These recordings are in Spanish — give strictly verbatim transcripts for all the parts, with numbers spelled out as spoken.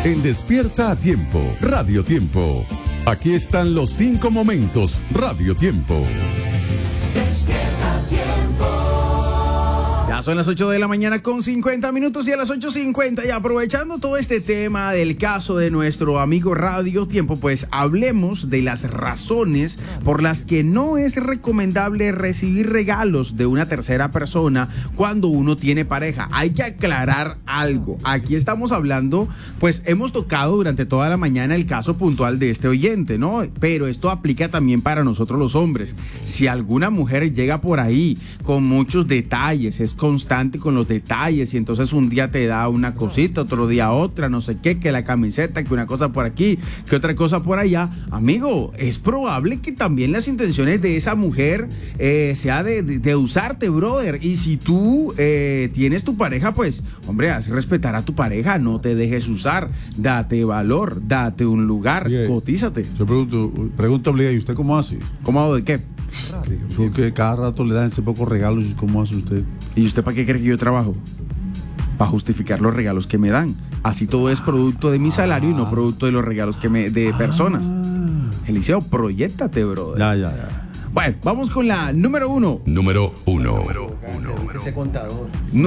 en Despierta a Tiempo, Radio Tiempo. Aquí están los cinco momentos, Radio Tiempo. Despierta a Tiempo. Ya son las ocho de la mañana con cincuenta minutos y a las ocho cincuenta, y aprovechando todo este tema del caso de nuestro amigo Radio Tiempo, pues hablemos de las razones por las que no es recomendable recibir regalos de una tercera persona cuando uno tiene pareja. Hay que aclarar algo. Aquí estamos hablando, pues hemos tocado durante toda la mañana el caso puntual de este oyente, ¿no? Pero esto aplica también para nosotros los hombres. Si alguna mujer llega por ahí con muchos detalles, es constante con los detalles, y entonces un día te da una cosita, otro día otra, no sé qué, que la camiseta, que una cosa por aquí, que otra cosa por allá, amigo, es probable que también las intenciones de esa mujer eh, sea de, de, de usarte, brother. Y si tú eh, tienes tu pareja, pues, hombre, haz respetar a tu pareja, no te dejes usar, date valor, date un lugar, Oye, cotízate. Yo pregunto, pregunto, ¿y usted cómo hace? ¿Cómo hago de qué? Porque cada rato le dan ese pocos regalos, ¿cómo hace usted? ¿Y usted para qué cree que yo trabajo? Para justificar los regalos que me dan. Así todo es producto de mi salario y no producto de los regalos que me de personas. Eliseo, proyéctate, brother. Ya, ya, ya. Bueno, vamos con la número uno. Número uno. Número uno. Ese contador. No.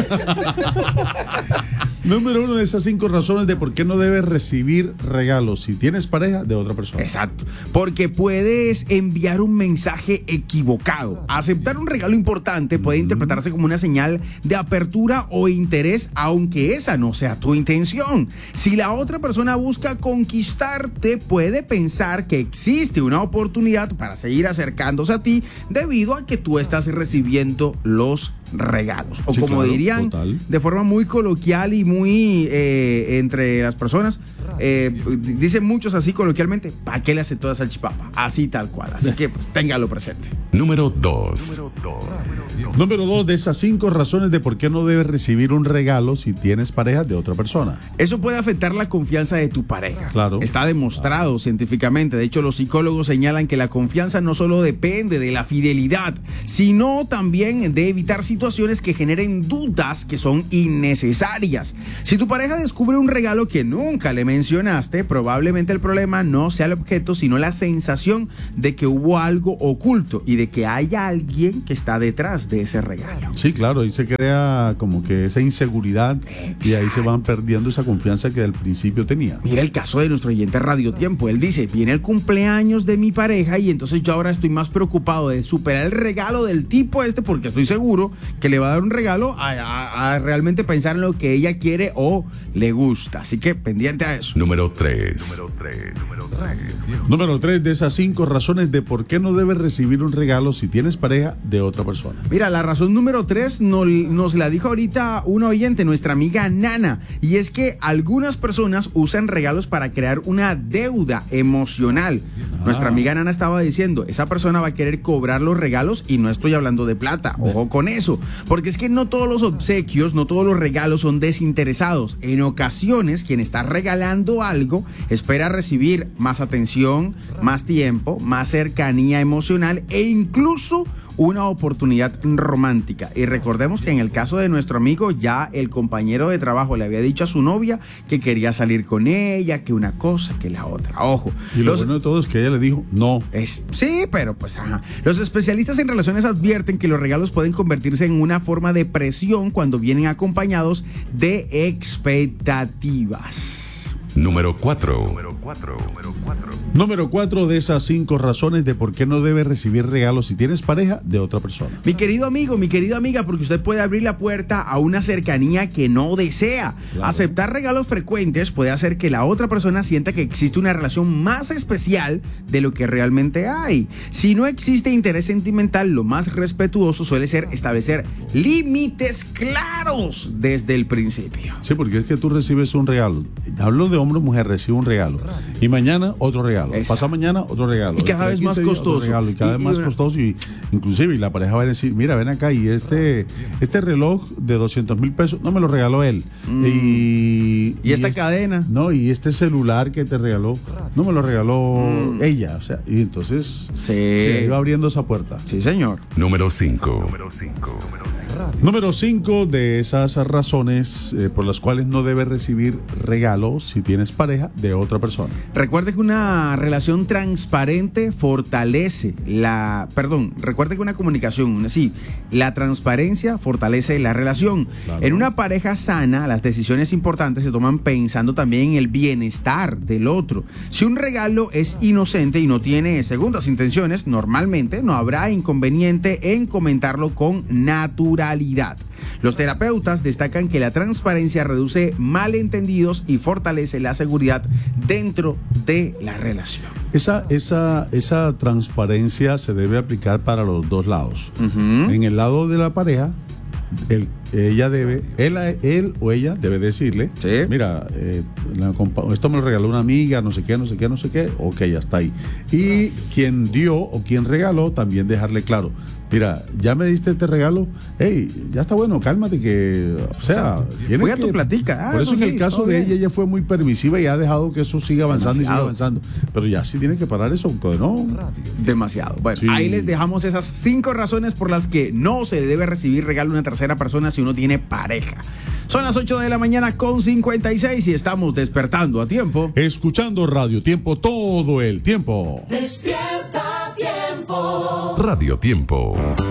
Número uno de esas cinco razones de por qué no debes recibir regalos si tienes pareja de otra persona. Exacto. Porque puedes enviar un mensaje equivocado. Aceptar un regalo importante puede interpretarse como una señal de apertura o interés, aunque esa no sea tu intención. Si la otra persona busca conquistarte, puede pensar que existe una oportunidad para seguir acercándose a ti debido a que tú estás recibiendo los regalos. O sí, como claro, dirían total. De forma muy coloquial y muy eh, entre las personas, eh, dicen muchos así coloquialmente, ¿para qué le hace toda salchipapa? Así tal cual. Así que pues téngalo presente. Número dos. Número dos. Número dos de esas cinco razones de por qué no debes recibir un regalo si tienes pareja de otra persona. Eso puede afectar la confianza de tu pareja. Claro. Está demostrado claro. científicamente. De hecho, los psicólogos señalan que la confianza no solo depende de la fidelidad, sino también de evitar situaciones que generen dudas que son innecesarias. Si tu pareja descubre un regalo que nunca le mencionaste, probablemente el problema no sea el objeto, sino la sensación de que hubo algo oculto y de que hay alguien que está detrás de ese regalo. Sí, claro, ahí se crea como que esa inseguridad. Exacto. Y ahí se van perdiendo esa confianza que al principio tenía. Mira el caso de nuestro oyente Radio Tiempo. Él dice, viene el cumpleaños de mi pareja y entonces yo ahora estoy más preocupado de superar el regalo del tipo este, porque estoy seguro que le va a dar un regalo a, a, a realmente pensar en lo que ella quiere o le gusta. Así que pendiente a eso. Número tres. Número tres. Número tres de esas cinco razones de por qué no debes recibir un regalo si tienes pareja de otra persona. Mira, la razón número tres nos, nos la dijo ahorita una oyente, nuestra amiga Nana, y es que algunas personas usan regalos para crear una deuda emocional. Ah. Nuestra amiga Nana estaba diciendo, esa persona va a querer cobrar los regalos y no estoy hablando de plata, ojo con eso, porque es que no todos los obsequios, no todos los regalos son desinteresados. En ocasiones, quien está regalando algo espera recibir más atención, más tiempo, más cercanía emocional e incluso una oportunidad romántica. Y recordemos que en el caso de nuestro amigo, ya el compañero de trabajo le había dicho a su novia que quería salir con ella, que una cosa, que la otra. Ojo. Y lo los, bueno de todo es que ella le dijo no. Es, sí, pero pues ajá. Los especialistas en relaciones advierten que los regalos pueden convertirse en una forma de presión cuando vienen acompañados de expectativas. Número cuatro. Número cuatro. Número cuatro de esas cinco razones de por qué no debes recibir regalos si tienes pareja de otra persona. Mi querido amigo, mi querida amiga, porque usted puede abrir la puerta a una cercanía que no desea. Claro. Aceptar regalos frecuentes puede hacer que la otra persona sienta que existe una relación más especial de lo que realmente hay. Si no existe interés sentimental, lo más respetuoso suele ser establecer límites claros desde el principio. Sí, porque es que tú recibes un regalo. Hablo de hombre o mujer, recibe un regalo. Y mañana otro regalo. Exacto. Pasa mañana otro regalo. Y cada vez más costoso. Regalo, y cada vez más costoso. Y inclusive y la pareja va a decir, mira, ven acá y este, este reloj de doscientos mil pesos no me lo regaló él. Mm. Y, y, y esta este, cadena. No, y este celular que te regaló no me lo regaló mm. ella. O sea, y entonces sí. se iba abriendo esa puerta. Sí, señor. Número cinco. Número cinco. Número cinco de esas razones eh, por las cuales no debes recibir regalos si tienes pareja de otra persona. Recuerde que una relación transparente fortalece la... Perdón, recuerde que una comunicación, sí, la transparencia fortalece la relación. Claro. En una pareja sana, las decisiones importantes se toman pensando también en el bienestar del otro. Si un regalo es inocente y no tiene segundas intenciones, normalmente no habrá inconveniente en comentarlo con naturalidad. Los terapeutas destacan que la transparencia reduce malentendidos y fortalece la seguridad dentro de la relación. Esa, esa, esa transparencia se debe aplicar para los dos lados. Uh-huh. En el lado de la pareja, el, ella debe, él, él o ella debe decirle, ¿sí? Mira, eh, la, esto me lo regaló una amiga, no sé qué, no sé qué, no sé qué, ok, ya está ahí. Y quien dio o quien regaló, también dejarle claro, mira, ya me diste este regalo, hey, ya está bueno, cálmate que, o sea, o voy a tu platica. Ah, por eso no, en sí, el caso de ella, ella fue muy permisiva y ha dejado que eso siga avanzando. Demasiado. Y siga avanzando. Pero ya sí tiene que parar eso, porque no. Demasiado. Bueno, sí. Ahí les dejamos esas cinco razones por las que no se le debe recibir regalo a una tercera persona si uno tiene pareja. Son las ocho de la mañana con cincuenta y seis y estamos despertando a tiempo. Escuchando Radio Tiempo todo el tiempo. Despierta Tiempo. Radio Tiempo.